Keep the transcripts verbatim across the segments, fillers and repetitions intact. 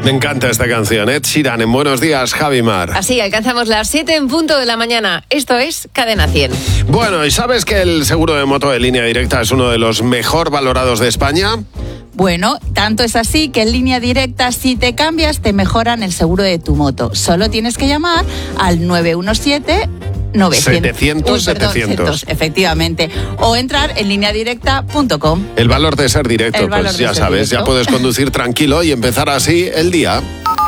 Me encanta esta canción. Ed Sheeran en Buenos Días, Javi Mar. Así, alcanzamos las siete en punto de la mañana. Esto es Cadena cien. Bueno, ¿y sabes que el seguro de moto de Línea Directa es uno de los mejor valorados de España? Bueno, tanto es así que en Línea Directa, si te cambias, te mejoran el seguro de tu moto. Solo tienes que llamar al nueve uno siete novecientos. setecientos, Uy, perdón, setecientos. Efectivamente. O entrar en línea directa punto com. El valor de ser directo, El valor pues de ya ser sabes, directo. ya puedes conducir tranquilo y empezar así el día.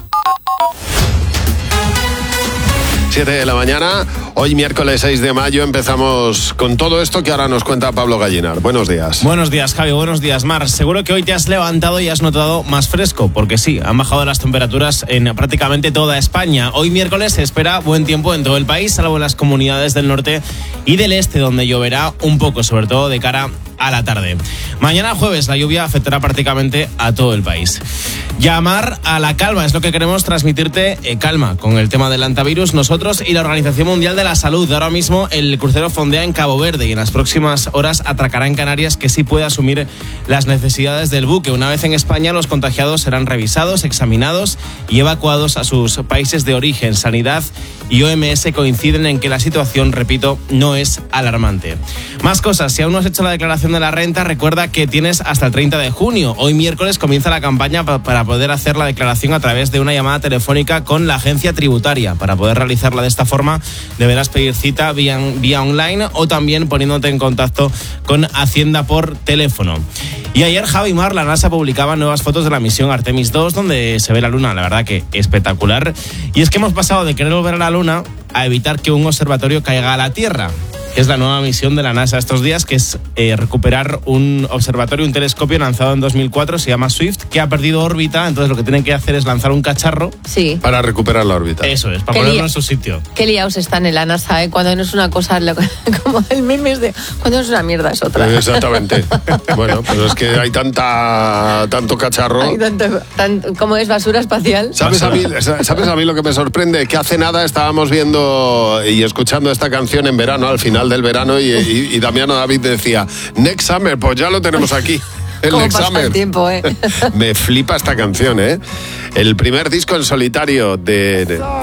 siete de la mañana, hoy miércoles seis de mayo, empezamos con todo esto que ahora nos cuenta Pablo Gallinar. Buenos días. Buenos días, Javi, buenos días, Mar. Seguro que hoy te has levantado y has notado más fresco, porque sí, han bajado las temperaturas en prácticamente toda España. Hoy miércoles se espera buen tiempo en todo el país, salvo en las comunidades del norte y del este, donde lloverá un poco, sobre todo de cara a la tarde. Mañana jueves la lluvia afectará prácticamente a todo el país. Llamar a la calma es lo que queremos transmitirte, eh, calma con el tema del antivirus. Nosotros y la Organización Mundial de la Salud. Ahora mismo el crucero fondea en Cabo Verde y en las próximas horas atracará en Canarias, que sí puede asumir las necesidades del buque. Una vez en España, los contagiados serán revisados, examinados y evacuados a sus países de origen. Sanidad y O M S coinciden en que la situación, repito, no es alarmante. Más cosas, si aún no has hecho la declaración de la renta, recuerda que tienes hasta el treinta de junio. Hoy miércoles comienza la campaña pa- para poder hacer la declaración a través de una llamada telefónica con la agencia tributaria. Para poder realizarla de esta forma, deberás pedir cita vía, vía online o también poniéndote en contacto con Hacienda por teléfono. Y ayer Javi Mar, la NASA publicaba nuevas fotos de la misión Artemis dos, donde se ve la luna, la verdad que espectacular. Y es que hemos pasado de querer ver a la luna a evitar que un observatorio caiga a la Tierra. Es la nueva misión de la NASA estos días, que es eh, recuperar un observatorio, un telescopio lanzado en dos mil cuatro, se llama Swift, que ha perdido órbita. Entonces lo que tienen que hacer es lanzar un cacharro. Sí. Para recuperar la órbita. Eso es, para Qué ponerlo lía- en su sitio. Qué liados están en la NASA, ¿eh? Cuando no es una cosa, lo- como el meme es de, cuando no es una mierda es otra. Exactamente. Bueno, pues es que hay tanta tanto cacharro. Hay tanto, tan- como es basura espacial. ¿Sabes a, mí, ¿Sabes a mí lo que me sorprende? Que hace nada estábamos viendo y escuchando esta canción en verano, al final del verano, y, y, y Damiano David decía, Next Summer, pues ya lo tenemos aquí. El Cómo Next pasa Summer. el tiempo, ¿eh? Me flipa esta canción, ¿eh? El primer disco en solitario de... de